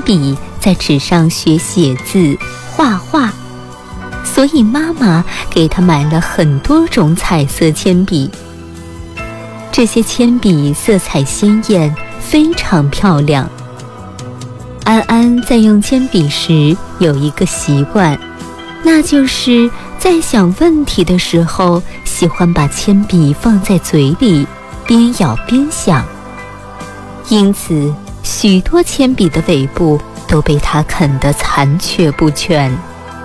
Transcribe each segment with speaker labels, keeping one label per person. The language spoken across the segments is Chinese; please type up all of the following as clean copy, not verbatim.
Speaker 1: 笔在纸上学写字、画画，所以妈妈给他买了很多种彩色铅笔。这些铅笔色彩鲜艳，非常漂亮。安安在用铅笔时有一个习惯，那就是在想问题的时候，喜欢把铅笔放在嘴里，边咬边想。因此，许多铅笔的尾部都被他啃得残缺不全。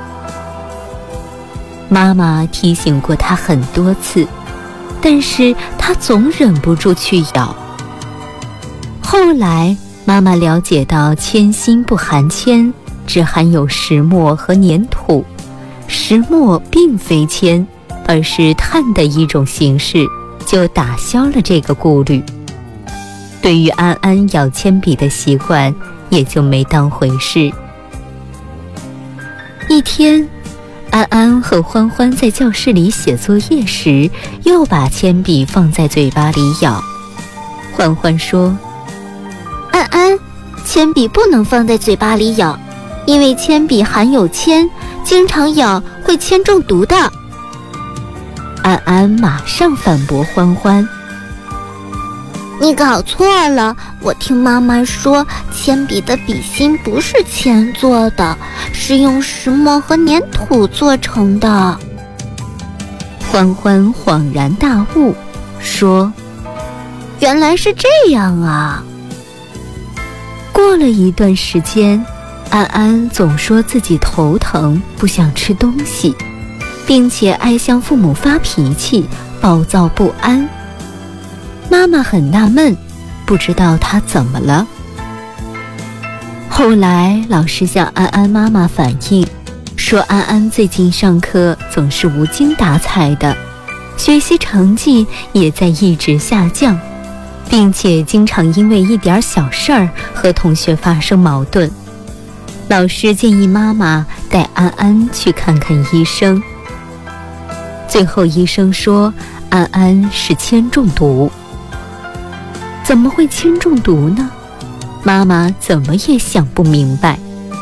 Speaker 1: 妈妈提醒过他很多次，但是他总忍不住去咬。后来妈妈了解到铅芯不含铅，只含有石墨和粘土，石墨并非铅，而是碳的一种形式，就打消了这个顾虑。对于安安咬铅笔的习惯，也就没当回事。一天，安安和欢欢在教室里写作业时，又把铅笔放在嘴巴里咬。欢欢说：“安安，铅笔不能放在嘴巴里咬，因为铅笔含有铅，经常咬会铅中毒的。”安安马上反驳欢欢：“你搞错了，我听妈妈说，铅笔的笔芯不是铅做的，是用石墨和粘土做成的。”欢欢恍然大悟，说：“原来是这样啊。”过了一段时间，安安总说自己头疼，不想吃东西，并且爱向父母发脾气，暴躁不安。妈妈很纳闷，不知道他怎么了。后来老师向安安妈妈反映，说安安最近上课总是无精打采的，学习成绩也在一直下降，并且经常因为一点小事儿和同学发生矛盾。老师建议妈妈带安安去看看医生。最后医生说安安是铅中毒。怎么会铅中毒呢？妈妈怎么也想不明白。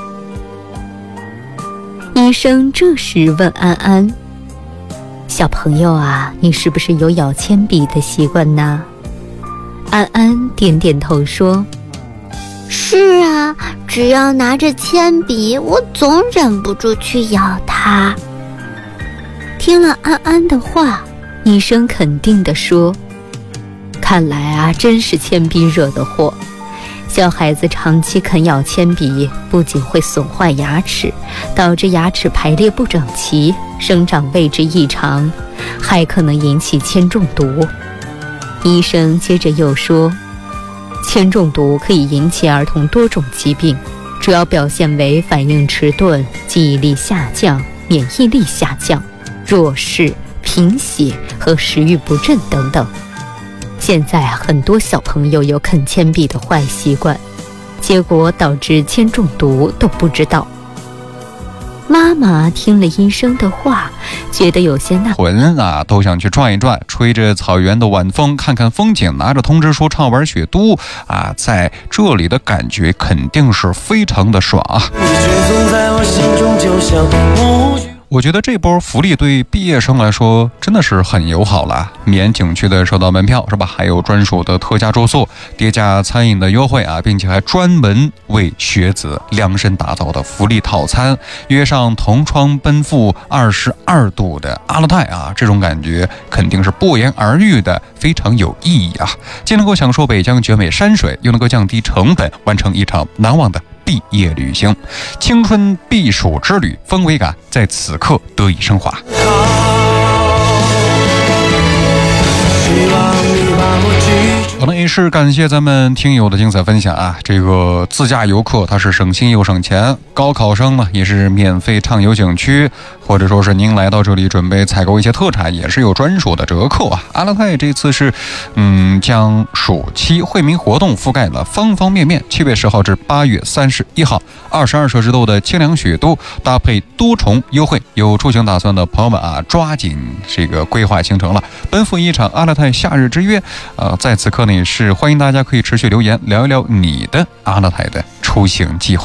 Speaker 1: 医生这时问安安：“小朋友啊，你是不是有咬铅笔的习惯呢？”安安点点头说：“是啊，只要拿着铅笔，我总忍不住去咬它。”听了安安的话，医生肯定地说：“看来啊，真是铅笔惹的祸。小孩子长期啃咬铅笔，不仅会损坏牙齿，导致牙齿排列不整齐，生长位置异常，还可能引起铅中毒。”医生接着又说，铅中毒可以引起儿童多种疾病，主要表现为反应迟钝、记忆力下降、免疫力下降、弱视、贫血和食欲不振等等。现在很多小朋友有啃铅笔的坏习惯，结果导致铅中毒都不知道。妈妈听了医生的话，觉得有些
Speaker 2: 魂啊，都想去转一转，吹着草原的晚风，看看风景，拿着通知书畅玩雪都啊，在这里的感觉肯定是非常的爽啊。我觉得这波福利对毕业生来说真的是很友好了，免景区的售票门票是吧？还有专属的特价住宿、叠加餐饮的优惠啊，并且还专门为学子量身打造的福利套餐。约上同窗奔赴22度的阿勒泰啊，这种感觉肯定是不言而喻的，非常有意义啊！既能够享受北疆绝美山水，又能够降低成本，完成一场难忘的毕业旅行，青春避暑之旅，氛围感在此刻得以升华。好的，也是感谢咱们听友的精彩分享啊！这个自驾游客他是省心又省钱，高考生呢也是免费畅游景区，或者说是您来到这里准备采购一些特产，也是有专属的折扣啊！阿勒泰这次是将暑期惠民活动覆盖了方方面面。7月10号至8月31号，22摄氏度的清凉雪都搭配多重优惠，有出行打算的朋友们啊，抓紧这个规划行程了，奔赴一场阿勒泰夏日之约。在此刻呢，也是欢迎大家可以持续留言聊一聊你的阿勒泰的出行计划。